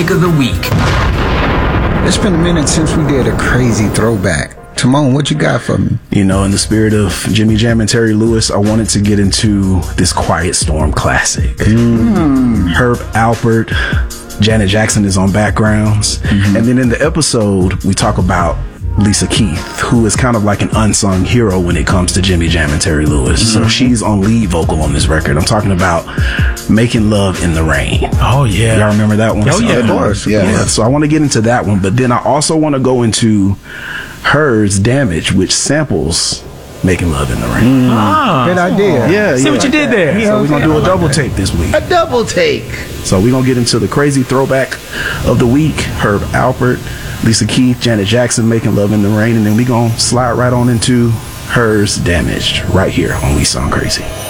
Throwback of the Week. It's been a minute since we did a crazy throwback. Timon, what you got for me? You know, in the spirit of Jimmy Jam and Terry Lewis, I wanted to get into this Quiet Storm classic. Herb Alpert, Janet Jackson is on backgrounds. And then in the episode, we talk about Lisa Keith, who is kind of like an unsung hero when it comes to Jimmy Jam and Terry Lewis. So she's on lead vocal on this record. I'm talking about Making Love in the Rain. Oh, yeah. Y'all remember that one? Oh, yeah. Of course, yeah. So I want to get into that one, but then I also want to go into Her's Damage, which samples Making Love in the Rain. Good idea. Yeah, See what you did there. So we're going to do a double take this week. A double take. So we're going to get into the crazy throwback of the week. Herb Alpert, Lisa Keith, Janet Jackson, Making Love in the Rain. And then we're going to slide right on into Her's Damaged right here on We Sound Crazy.